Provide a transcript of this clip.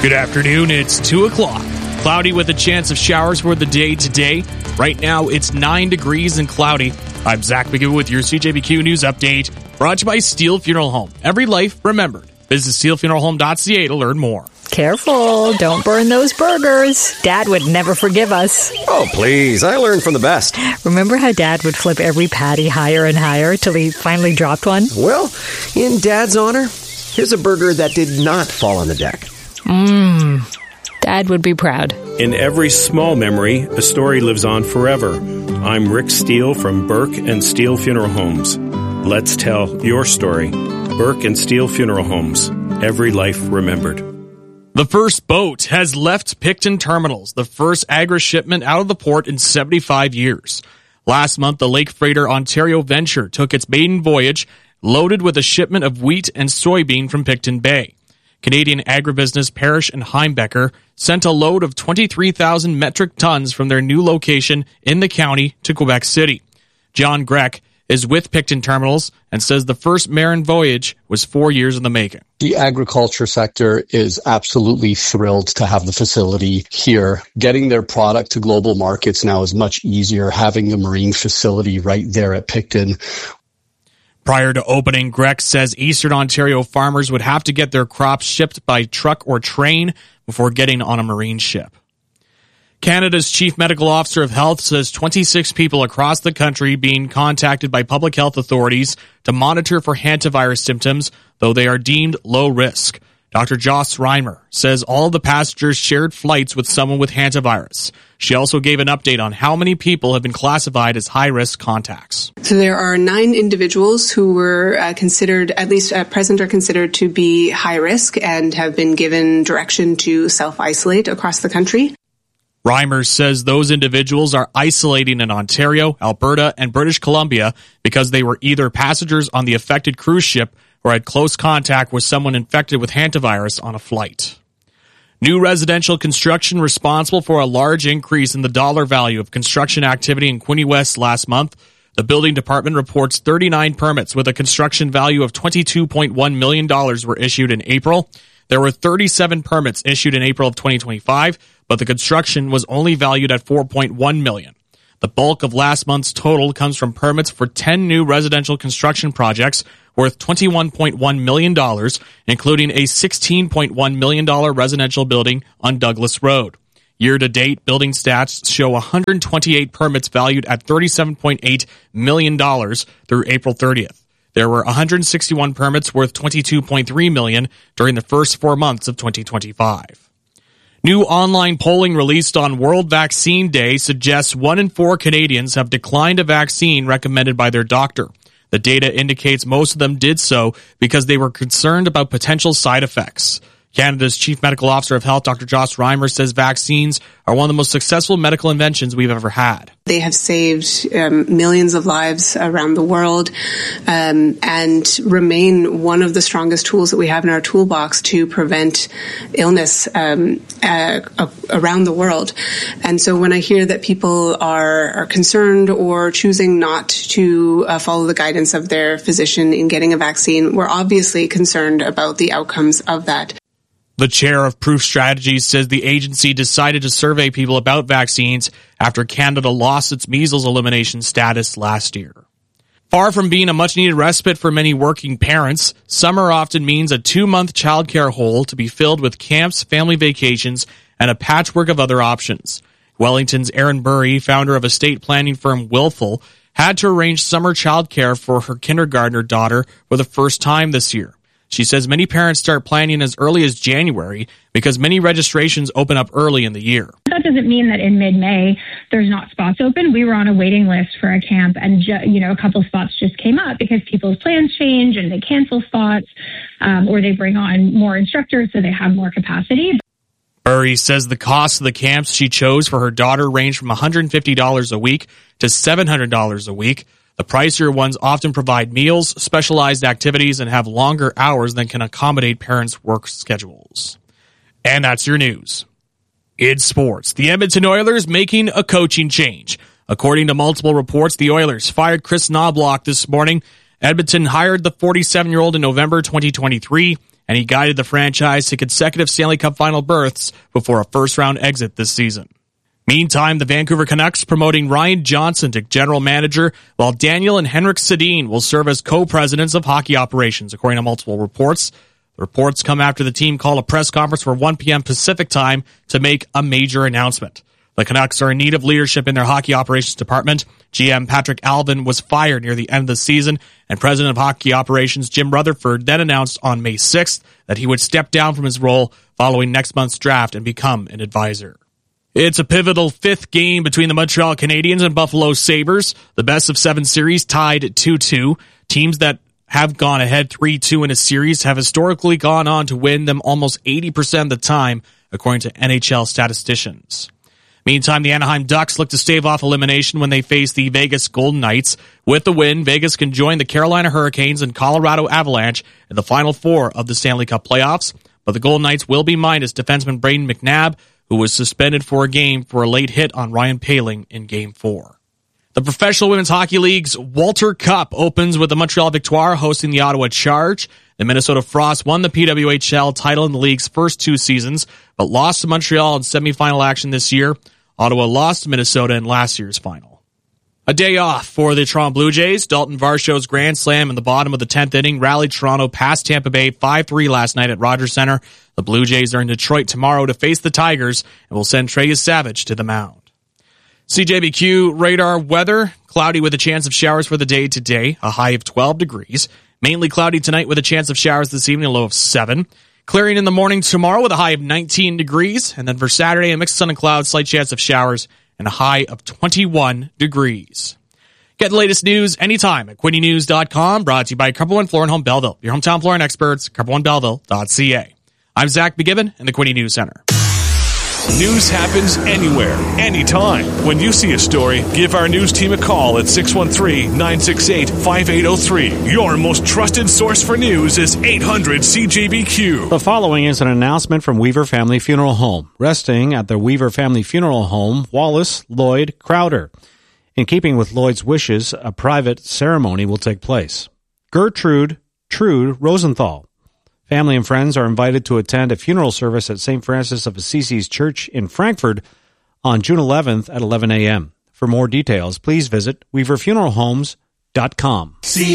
Good afternoon, it's 2 o'clock. Cloudy with a chance of showers for the day today. Right now, it's 9 degrees and cloudy. I'm Zach McGill with your CJBQ News Update, brought to you by Steele Funeral Home. Every life remembered. Visit steelefuneralhome.ca to learn more. Careful, don't burn those burgers. Dad would never forgive us. Oh, please, I learned from the best. Remember how Dad would flip every patty higher and higher till he finally dropped one? Well, in Dad's honor, here's a burger that did not fall on the deck. Dad would be proud. In every small memory, a story lives on forever. I'm Rick Steele from Burke and Steele Funeral Homes. Let's tell your story. Burke and Steele Funeral Homes. Every life remembered. The first boat has left Picton Terminals, the first agri-shipment out of the port in 75 years. Last month, the Lake Freighter Ontario Venture took its maiden voyage, loaded with a shipment of wheat and soybean from Picton Bay. Canadian agribusiness Parrish and Heimbecker sent a load of 23,000 metric tons from their new location in the county to Quebec City. John Grech is with Picton Terminals and says the first Marin voyage was 4 years in the making. The agriculture sector is absolutely thrilled to have the facility here. Getting their product to global markets now is much easier, having the marine facility right there at Picton. Prior to opening, Grech says Eastern Ontario farmers would have to get their crops shipped by truck or train before getting on a marine ship. Canada's Chief Medical Officer of Health says 26 people across the country being contacted by public health authorities to monitor for hantavirus symptoms, though they are deemed low risk. Dr. Joss Reimer says all of the passengers shared flights with someone with hantavirus. She also gave an update on how many people have been classified as high-risk contacts. So there are 9 individuals who were considered, at least at present, are considered to be high risk and have been given direction to self-isolate across the country. Reimer says those individuals are isolating in Ontario, Alberta, and British Columbia because they were either passengers on the affected cruise ship or had close contact with someone infected with hantavirus on a flight. New residential construction responsible for a large increase in the dollar value of construction activity in Quinte West last month. The building department reports 39 permits with a construction value of $22.1 million were issued in April. There were 37 permits issued in April of 2025, but the construction was only valued at $4.1 million. The bulk of last month's total comes from permits for 10 new residential construction projects worth $21.1 million, including a $16.1 million residential building on Douglas Road. Year-to-date, building stats show 128 permits valued at $37.8 million through April 30th. There were 161 permits worth $22.3 million during the first 4 months of 2025. New online polling released on World Vaccine Day suggests 1 in 4 Canadians have declined a vaccine recommended by their doctor. The data indicates most of them did so because they were concerned about potential side effects. Canada's Chief Medical Officer of Health, Dr. Joss Reimer, says vaccines are one of the most successful medical inventions we've ever had. They have saved millions of lives around the world and remain one of the strongest tools that we have in our toolbox to prevent illness around the world. And so when I hear that people are concerned or choosing not to follow the guidance of their physician in getting a vaccine, we're obviously concerned about the outcomes of that. The chair of Proof Strategies says the agency decided to survey people about vaccines after Canada lost its measles elimination status last year. Far from being a much-needed respite for many working parents, summer often means a 2-month childcare hole to be filled with camps, family vacations, and a patchwork of other options. Wellington's Erin Burry, founder of estate planning firm Willful, had to arrange summer childcare for her kindergartner daughter for the first time this year. She says many parents start planning as early as January because many registrations open up early in the year. That doesn't mean that in mid-May there's not spots open. We were on a waiting list for a camp and a couple of spots just came up because people's plans change and they cancel spots or they bring on more instructors so they have more capacity. Burry says the cost of the camps she chose for her daughter ranged from $150 a week to $700 a week. The pricier ones often provide meals, specialized activities, and have longer hours than can accommodate parents' work schedules. And that's your news. In sports, the Edmonton Oilers making a coaching change. According to multiple reports, the Oilers fired Chris Knobloch this morning. Edmonton hired the 47-year-old in November 2023. and he guided the franchise to consecutive Stanley Cup final berths before a first-round exit this season. Meantime, the Vancouver Canucks promoting Ryan Johnson to general manager, while Daniel and Henrik Sedin will serve as co-presidents of hockey operations, according to multiple reports. The reports come after the team called a press conference for 1 p.m. Pacific time to make a major announcement. The Canucks are in need of leadership in their hockey operations department. GM Patrick Alvin was fired near the end of the season, and President of Hockey Operations Jim Rutherford then announced on May 6th that he would step down from his role following next month's draft and become an advisor. It's a pivotal fifth game between the Montreal Canadiens and Buffalo Sabres. The best of 7 series tied at 2-2. Teams that have gone ahead 3-2 in a series have historically gone on to win them almost 80% of the time, according to NHL statisticians. Meantime, the Anaheim Ducks look to stave off elimination when they face the Vegas Golden Knights. With the win, Vegas can join the Carolina Hurricanes and Colorado Avalanche in the Final Four of the Stanley Cup playoffs, but the Golden Knights will be minus defenseman Brayden McNabb, who was suspended for a game for a late hit on Ryan Poehling in Game 4. The Professional Women's Hockey League's Walter Cup opens with the Montreal Victoire hosting the Ottawa Charge. The Minnesota Frost won the PWHL title in the league's first 2 seasons, but lost to Montreal in semifinal action this year. Ottawa lost to Minnesota in last year's final. A day off for the Toronto Blue Jays. Dalton Varsho's grand slam in the bottom of the 10th inning rallied Toronto past Tampa Bay 5-3 last night at Rogers Center. The Blue Jays are in Detroit tomorrow to face the Tigers and will send Trey Savage to the mound. CJBQ radar weather. Cloudy with a chance of showers for the day today, a high of 12 degrees. Mainly cloudy tonight with a chance of showers this evening, a low of 7. Clearing in the morning tomorrow with a high of 19 degrees. And then for Saturday, a mix of sun and clouds, slight chance of showers, and a high of 21 degrees. Get the latest news anytime at QuinnyNews.com, brought to you by Carpet One Floor and Home Belleville. Your hometown flooring experts, CarpetOneBelleville.ca. I'm Zach McGibbon in the Quinny News Center. News happens anywhere, anytime. When you see a story, give our news team a call at 613-968-5803. Your most trusted source for news is 800-CJBQ. The following is an announcement from Weaver Family Funeral Home. Resting at the Weaver Family Funeral Home, Wallace Lloyd Crowder. In keeping with Lloyd's wishes, a private ceremony will take place. Gertrude Trude Rosenthal. Family and friends are invited to attend a funeral service at St. Francis of Assisi's Church in Frankfurt on June 11th at 11 a.m. For more details, please visit weaverfuneralhomes.com.